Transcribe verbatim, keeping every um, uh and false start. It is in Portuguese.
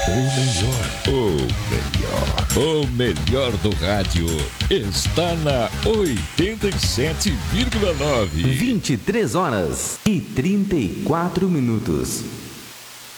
O melhor, o melhor, o melhor do rádio está na oitenta e sete vírgula nove. vinte e três horas e trinta e quatro minutos.